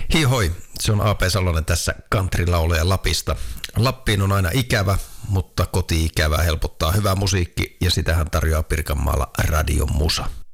Hii hoi, se on A.P. Salonen tässä countrylaulaja Lapista. Lappiin on aina ikävä, mutta koti-ikävä helpottaa hyvä musiikki ja sitähän tarjoaa Pirkanmaalla Radion Musa.